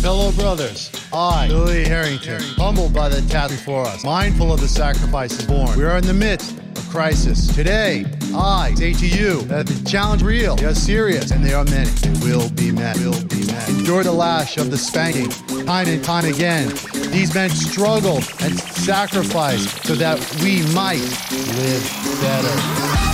fellow brothers, I, Billy Harrington, humbled by the task before us, mindful of the sacrifices born. We are in the midst of crisis. Today, I say to you that the challenge is real, they are serious, and they are many. They will be met. Endure the lash of the spanking, time and time again. These men struggled and sacrificed so that we might live better.